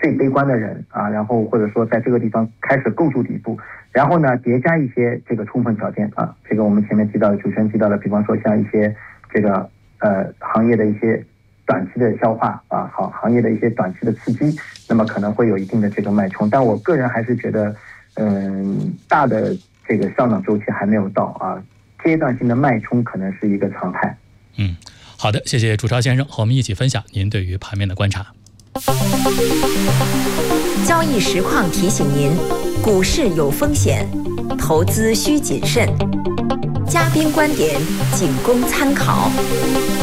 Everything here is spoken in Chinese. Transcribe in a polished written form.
最悲观的人啊，然后或者说在这个地方开始构筑底部，然后呢叠加一些这个充分条件啊，这个我们前面提到的主持人提到的，比方说像一些这个行业的一些短期的消化啊，行业的一些短期的刺激，那么可能会有一定的这个脉冲，但我个人还是觉得大的这个上涨周期还没有到啊，阶段性的脉冲可能是一个常态。 好的，谢谢朱超先生和我们一起分享您对于盘面的观察。 交易实况提醒您，股市有风险，投资需谨慎，嘉宾观点仅供参考。